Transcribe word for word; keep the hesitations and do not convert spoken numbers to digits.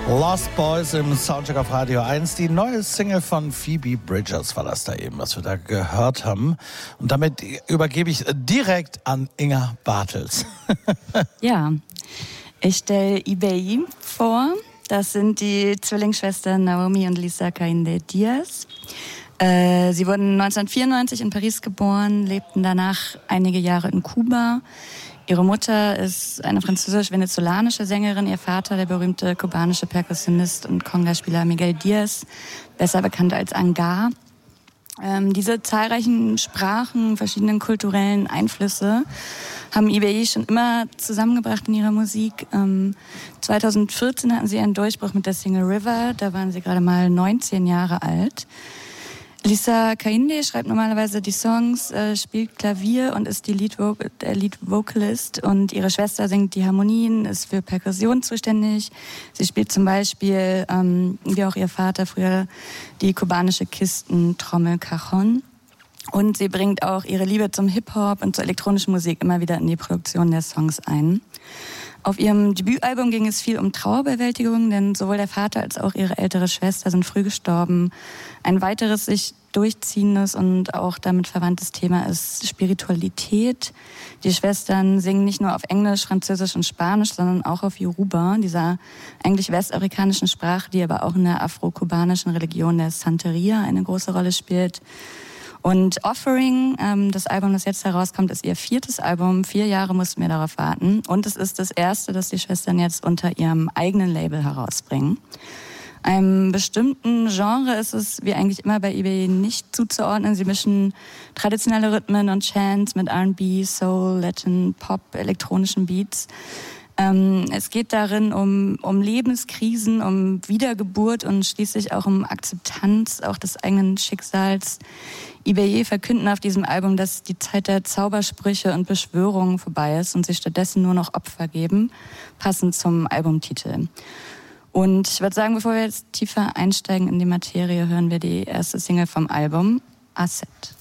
Lost Boys im Soundcheck auf Radio eins. Die neue Single von Phoebe Bridgers war das da eben, was wir da gehört haben. Und damit übergebe ich direkt an Inga Bartels. Ja, ich stelle Ibeyi vor. Das sind die Zwillingsschwestern Naomi und Lisa Kainde Diaz. Äh, sie wurden neunzehnhundertvierundneunzig in Paris geboren, lebten danach einige Jahre in Kuba. Ihre Mutter ist eine französisch-venezolanische Sängerin, ihr Vater der berühmte kubanische Perkussionist und Conga-Spieler Miguel Diaz, besser bekannt als Angar. Ähm, diese zahlreichen Sprachen, verschiedenen kulturellen Einflüsse haben Ibeyi schon immer zusammengebracht in ihrer Musik. Ähm, zweitausendvierzehn hatten sie einen Durchbruch mit der Single River, da waren sie gerade mal neunzehn Jahre alt. Lisa Kainde schreibt normalerweise die Songs, äh, spielt Klavier und ist die Lead Vocal, der Lead Vocalist, und ihre Schwester singt die Harmonien, ist für Perkussion zuständig. Sie spielt zum Beispiel, ähm, wie auch ihr Vater früher, die kubanische Kistentrommel Cajon. Und sie bringt auch ihre Liebe zum Hip-Hop und zur elektronischen Musik immer wieder in die Produktion der Songs ein. Auf ihrem Debütalbum ging es viel um Trauerbewältigung, denn sowohl der Vater als auch ihre ältere Schwester sind früh gestorben. Ein weiteres sich durchziehendes und auch damit verwandtes Thema ist Spiritualität. Die Schwestern singen nicht nur auf Englisch, Französisch und Spanisch, sondern auch auf Yoruba, dieser eigentlich westafrikanischen Sprache, die aber auch in der afro-kubanischen Religion der Santeria eine große Rolle spielt. Und Offering, ähm, das Album, das jetzt herauskommt, ist ihr viertes Album. Vier Jahre mussten wir darauf warten. Und es ist das erste, das die Schwestern jetzt unter ihrem eigenen Label herausbringen. Einem bestimmten Genre ist es, wie eigentlich immer bei Ibeyi, nicht zuzuordnen. Sie mischen traditionelle Rhythmen und Chants mit R and B, Soul, Latin, Pop, elektronischen Beats. Ähm, es geht darin um, um Lebenskrisen, um Wiedergeburt und schließlich auch um Akzeptanz, auch des eigenen Schicksals. Ibeyi verkünden auf diesem Album, dass die Zeit der Zaubersprüche und Beschwörungen vorbei ist und sie stattdessen nur noch Opfer geben, passend zum Albumtitel. Und ich würde sagen, bevor wir jetzt tiefer einsteigen in die Materie, hören wir die erste Single vom Album, Asset.